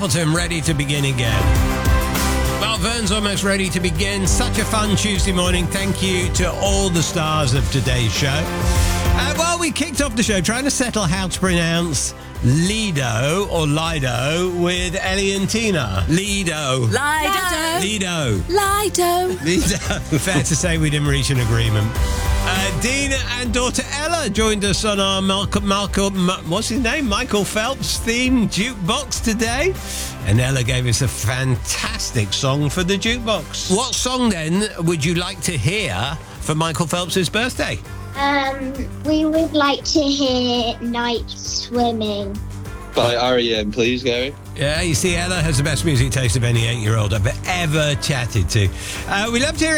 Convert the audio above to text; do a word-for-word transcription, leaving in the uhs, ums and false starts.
Appleton, Ready to Begin Again. Well, Vern's almost ready to begin. Such a fun Tuesday morning. Thank you to all the stars of today's show. Uh, well, we kicked off the show trying to settle how to pronounce Lido or Lido with Ellie and Tina. Lido. Lido. Lido. Lido. Lido. Fair to say we didn't reach an agreement. Uh, Dina and daughter Ella joined us on our Malcolm, Malcolm, what's his name? Michael Phelps theme jukebox today. And Ella gave us a fantastic song for the jukebox. What song then would you like to hear for Michael Phelps' birthday? Um, we would like to hear Night Swimming. By R E M, please, Gary. Yeah, you see, Ella has the best music taste of any eight-year-old I've ever chatted to. Uh, we loved hearing